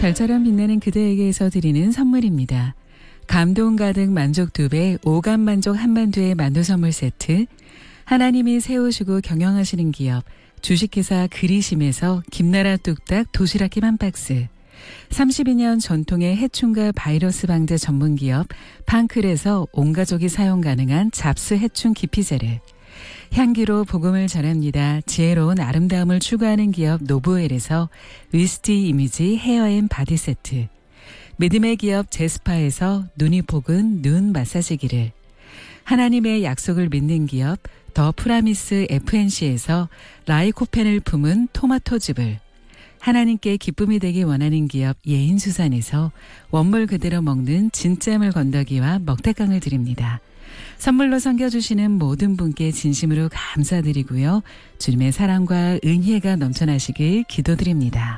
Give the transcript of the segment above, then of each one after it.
별처럼 빛나는 그대에게서 드리는 선물입니다. 감동 가득 만족 2배, 오감 만족 한만두의 만두 선물 세트, 하나님이 세우시고 경영하시는 기업 주식회사 그리심에서 김나라 뚝딱 도시락김 한 박스, 32년 전통의 해충과 바이러스 방제 전문기업 팡클에서 온 가족이 사용 가능한 잡스 해충 기피제를, 향기로 복음을 전합니다. 지혜로운 아름다움을 추구하는 기업 노브웰에서 위스티 이미지 헤어앤 바디 세트, 믿음의 기업 제스파에서 눈이 복은 눈 마사지기를, 하나님의 약속을 믿는 기업 더 프라미스 FNC에서 라이코펜을 품은 토마토즙을, 하나님께 기쁨이 되기 원하는 기업 예인수산에서 원물 그대로 먹는 진짜물 건더기와 먹태깡을 드립니다. 선물로 섬겨주시는 모든 분께 진심으로 감사드리고요. 주님의 사랑과 은혜가 넘쳐나시길 기도드립니다.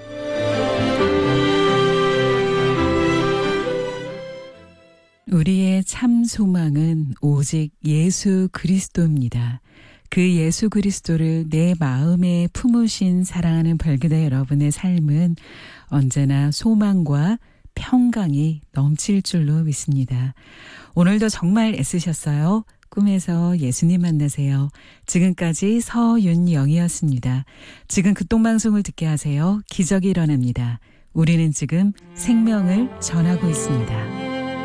우리의 참 소망은 오직 예수 그리스도입니다. 그 예수 그리스도를 내 마음에 품으신 사랑하는 별그대 여러분의 삶은 언제나 소망과 평강이 넘칠 줄로 믿습니다. 오늘도 정말 애쓰셨어요. 꿈에서 예수님 만나세요. 지금까지 서윤영이었습니다. 지금 극동방송을 듣게 하세요. 기적이 일어납니다. 우리는 지금 생명을 전하고 있습니다.